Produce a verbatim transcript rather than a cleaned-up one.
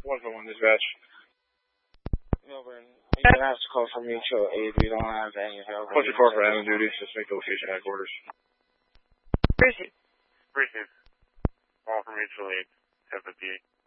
one for one dispatch. Milburn, you can ask to call for mutual aid. We don't have any help. What's your car for admin duty? Suspect location headquarters. Appreciate. Appreciate. Call for mutual aid. F F D.